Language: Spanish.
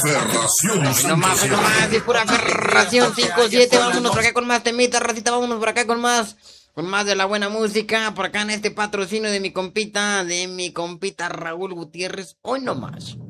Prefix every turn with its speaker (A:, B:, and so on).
A: Hoy nomás, es pura ferración 5-7. Vámonos por acá con más temitas, racita. Vámonos por acá con más de la buena música. Por acá en este patrocinio de mi compita Raúl Gutiérrez. Hoy nomás.